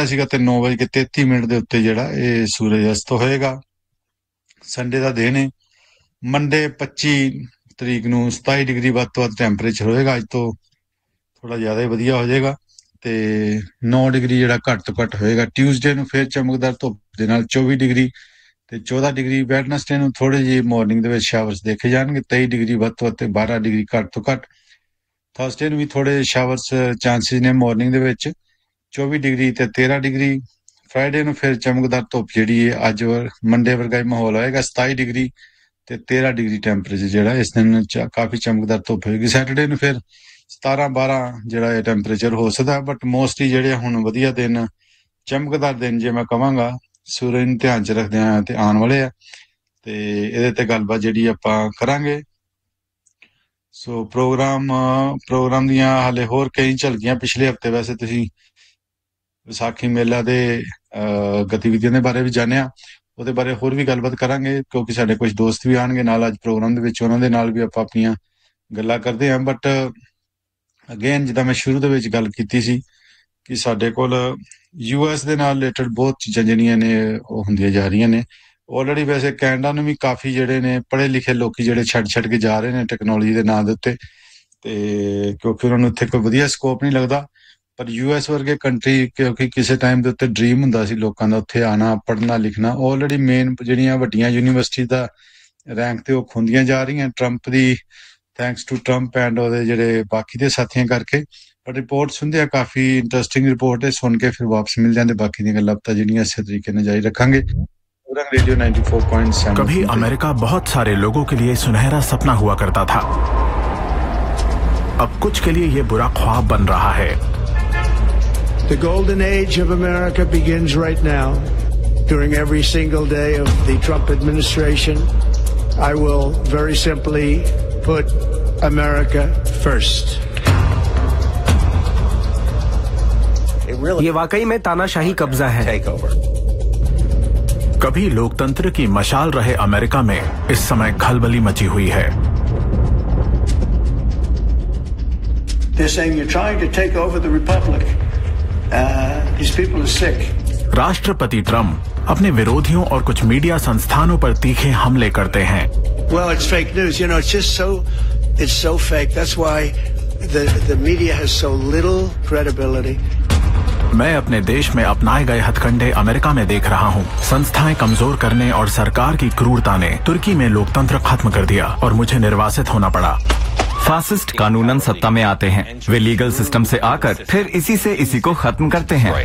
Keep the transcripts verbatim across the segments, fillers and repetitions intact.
ਰਿਹਾ ਸੀਗਾ ਤੇ ਨੌ ਵਜੇ ਤੇਤੀ ਮਿੰਟ ਦੇ ਉੱਤੇ ਜਿਹੜਾ ਇਹ ਸੂਰਜ ਅਸਤ ਹੋਏਗਾ। ਸੰਡੇ ਦਾ ਦਿਨ ਹੈ, ਮੰਡੇ ਪੱਚੀ ਤਰੀਕ ਨੂੰ ਸਤਾਈ ਡਿਗਰੀ ਵੱਧ ਤੋਂ ਵੱਧ ਟੈਂਪਰੇਚਰ ਹੋਏਗਾ। ਅੱਜ ਤੋਂ ਥੋੜਾ ਜ਼ਿਆਦਾ ਹੀ ਵਧੀਆ ਹੋ ਜਾਏਗਾ ਤੇ ਨੌ ਡਿਗਰੀ ਜਿਹੜਾ ਘੱਟ ਤੋਂ ਘੱਟ ਹੋਏਗਾ। ਟਿਊਜ਼ਡੇ ਨੂੰ ਫਿਰ ਚਮਕਦਾਰ ਧੁੱਪ ਦੇ ਨਾਲ ਚੌਵੀ ਡਿਗਰੀ ਤੇ ਚੌਦਾਂ ਡਿਗਰੀ। ਵੈਡਨਸਡੇ ਨੂੰ ਥੋੜੇ ਜਿਹੇ ਮਾਰਨਿੰਗ ਦੇ ਵਿੱਚ ਸ਼ਾਵਰਸ ਦੇਖੇ ਜਾਣਗੇ, ਤੇਈ ਡਿਗਰੀ ਵੱਧ ਤੋਂ ਵੱਧ ਤੇ ਬਾਰਾਂ ਡਿਗਰੀ ਘੱਟ ਤੋਂ ਘੱਟ। ਥਰਸਡੇ ਨੂੰ ਵੀ ਥੋੜੇ ਸ਼ਾਵਰਸ ਚਾਂਸਿਸ ਨੇ ਮਾਰਨਿੰਗ ਦੇ ਵਿੱਚ, ਚੌਵੀ ਡਿਗਰੀ ਤੇ ਤੇਰਾਂ ਡਿਗਰੀ। ਫਰਾਈਡੇ ਨੂੰ ਫਿਰ ਚਮਕਦਾਰ ਧੁੱਪ ਜਿਹੜੀ ਹੈ ਅੱਜ ਮੰਡੇ ਵਰਗਾ ਹੀ ਮਾਹੌਲ ਹੋਏਗਾ, ਸਤਾਈ ਡਿਗਰੀ ਤੇ ਤੇਰਾਂ ਡਿਗਰੀ ਟੈਂਪਰੇਚਰ ਜਿਹੜਾ ਇਸ ਦਿਨ ਕਾਫੀ ਚਮਕਦਾਰ ਧੁੱਪ ਹੋਏਗੀ। ਸੈਟਰਡੇ ਨੂੰ ਫਿਰ ਸਤਾਰਾਂ ਬਾਰਾਂ ਜਿਹੜਾ ਇਹ ਟੈਂਪਰੇਚਰ ਹੋ ਸਕਦਾ, ਬਟ ਮੋਸਟਲੀ ਜਿਹੜੇ ਹੁਣ ਵਧੀਆ ਦਿਨ ਚਮਕਦਾਰ ਦਿਨ ਜੇ ਮੈਂ ਕਹਾਂਗਾ ਸੂਰਜ ਨੂੰ ਧਿਆਨ ਚ ਰੱਖਦੇ ਆ ਤੇ ਆਉਣ ਵਾਲੇ ਆ, ਤੇ ਇਹਦੇ ਤੇ ਗੱਲਬਾਤ ਜਿਹੜੀ ਆਪਾਂ ਕਰਾਂਗੇ। ਸੋ ਪ੍ਰੋਗਰਾਮ ਪ੍ਰੋਗਰਾਮ ਦੀਆਂ ਹਾਲੇ ਹੋਰ ਕਈ ਝਲਕੀਆਂ ਪਿਛਲੇ ਹਫਤੇ ਵੈਸੇ ਤੁਸੀਂ ਵਿਸਾਖੀ ਮੇਲਾ ਦੇ ਗਤੀਵਿਧੀਆਂ ਦੇ ਬਾਰੇ ਵੀ ਜਾਣਿਆ, ਉਹਦੇ ਬਾਰੇ ਹੋਰ ਵੀ ਗੱਲਬਾਤ ਕਰਾਂਗੇ ਕਿਉਂਕਿ ਸਾਡੇ ਕੁਝ ਦੋਸਤ ਵੀ ਆਉਣਗੇ ਨਾਲ ਅੱਜ ਪ੍ਰੋਗਰਾਮ ਦੇ ਵਿੱਚ, ਉਹਨਾਂ ਦੇ ਨਾਲ ਵੀ ਆਪਾਂ ਆਪਣੀਆਂ ਗੱਲਾਂ ਕਰਦੇ ਹਾਂ। ਬਟ ਅਗੇਨ ਜਿੱਦਾਂ ਮੈਂ ਸ਼ੁਰੂ ਦੇ ਵਿੱਚ ਗੱਲ ਕੀਤੀ ਸੀ ਕਿ ਸਾਡੇ ਕੋਲ ਯੂ ਐਸ ਦੇ ਨਾਲ ਰਿਲੇਟਡ ਬਹੁਤ ਚੀਜ਼ਾਂ ਜਿਹੜੀਆਂ ਨੇ ਉਹ ਹੁੰਦੀਆਂ ਜਾ ਰਹੀਆਂ ਨੇ। ਆਲਰੇਡੀ ਵੈਸੇ ਕੈਨੇਡਾ ਨੂੰ ਵੀ ਕਾਫੀ ਜਿਹੜੇ ਨੇ ਪੜ੍ਹੇ ਲਿਖੇ ਲੋਕੀ ਜਿਹੜੇ ਛੱਡ ਛੱਡ ਕੇ ਜਾ ਰਹੇ ਨੇ ਟੈਕਨੋਲੋਜੀ ਦੇ ਨਾਂ ਦੇ ਉੱਤੇ, ਤੇ ਕਿਉਂਕਿ ਉਹਨਾਂ ਨੂੰ ਇੱਥੇ ਕੋਈ ਵਧੀਆ ਸਕੋਪ ਨਹੀਂ ਲੱਗਦਾ। ਪਰ ਯੂ ਐਸ ਵਰਗੇ ਕੰਟਰੀ ਕਿਉਂਕਿ ਕਿਸੇ ਟਾਈਮ ਦੇ ਉੱਤੇ ਡ੍ਰੀਮ ਹੁੰਦਾ ਸੀ ਲੋਕਾਂ ਦਾ ਉੱਥੇ ਆਉਣਾ, ਪੜ੍ਹਨਾ ਲਿਖਣਾ। ਆਲਰੇਡੀ ਮੇਨ ਜਿਹੜੀਆਂ ਵੱਡੀਆਂ ਯੂਨੀਵਰਸਿਟੀ ਦਾ ਰੈਂਕ ਤੇ ਉਹ ਖੁੰਦੀਆਂ ਜਾ ਰਹੀਆਂ Trump the, thanks to Trump and ਉਹਦੇ ਜਿਹੜੇ ਬਾਕੀ ਦੇ ਸਾਥੀਆਂ ਕਰਕੇ। ਪਰ ਰਿਪੋਰਟ ਸੁਣਦੇ ਆ, ਕਾਫੀ ਇੰਟਰਸਟਿੰਗ ਰਿਪੋਰਟ ਹੈ, ਸੁਣ ਕੇ ਫਿਰ ਵਾਪਸ ਮਿਲ ਜਾਂਦੇ ਬਾਕੀ ਦੀਆਂ ਗੱਲਾਂ ਤਾਂ ਜਿਹੜੀਆਂ ਇਸੇ तरीके ਨਾਲ ਜਾਰੀ रखेंगे। Radio ninety four point seven. कभी अमेरिका बहुत सारे लोगों के लिए सुनहरा सपना हुआ करता था, अब कुछ के लिए ये बुरा ख्वाब बन रहा है। The golden age of America begins right now. During every single day of the Trump administration, I will very simply put America first. ये वाकई में तानाशाही कब्जा है। कभी लोकतंत्र की मशाल रहे अमेरिका में इस समय खलबली मची हुई है। They're saying you're trying to take over the republic. Uh, these people are sick. राष्ट्रपति ट्रंप अपने विरोधियों और कुछ मीडिया संस्थानों पर तीखे हमले करते हैं। Well, it's fake news. You know, it's just so, it's so fake. That's why the the media has so little credibility. मैं अपने देश में अपनाए गए हथकंडे अमेरिका में देख रहा हूँ। संस्थाएं कमजोर करने और सरकार की क्रूरता ने तुर्की में लोकतंत्र खत्म कर दिया और मुझे निर्वासित होना पड़ा। फासिस्ट कानूनन सत्ता में आते हैं, वे लीगल सिस्टम से आकर फिर इसी से इसी को खत्म करते हैं।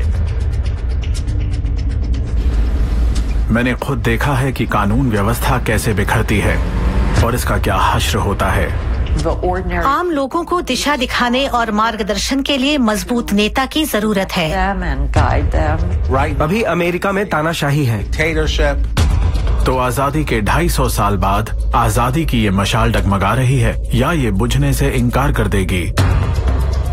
मैंने खुद देखा है कि कानून व्यवस्था कैसे बिखरती है और इसका क्या हश्र होता है। आम लोगों को दिशा दिखाने और मार्गदर्शन के लिए मजबूत नेता की जरूरत है। अभी अमेरिका में तानाशाही है। तो आजादी के ढाई सौ साल बाद आजादी की ये मशाल डगमगा रही है या ये बुझने से इनकार कर देगी।